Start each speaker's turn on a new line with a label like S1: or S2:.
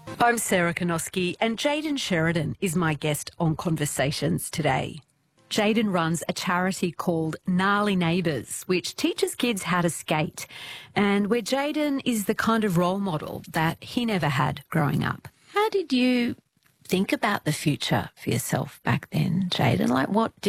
S1: I'm Sarah Konoski, and Jayden Sheridan is my guest on Conversations today. Jayden runs a charity called Gnarly Neighbours, which teaches kids how to skate, and where Jayden is the kind of role model that he never had growing up. How did you think about the future for yourself back then, Jayden? Like, what